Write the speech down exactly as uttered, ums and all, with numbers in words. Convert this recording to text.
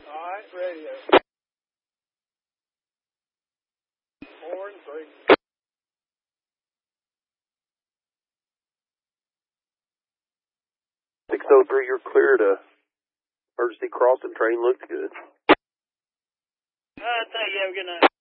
All right, radio. Four and three. six oh three, you're clear to emergency crossing. Train looks good. All right, thank you. Have a good night.